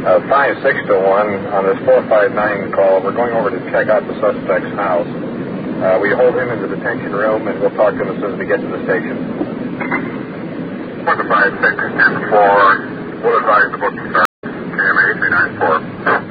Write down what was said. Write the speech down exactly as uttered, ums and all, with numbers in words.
Uh, five six to one on this four five nine call. We're going over to check out the suspect's house. Uh, we hold him in the detention room, and we'll talk to him as soon as we get to the station. For the five six ten four, we'll advise the booking, sir.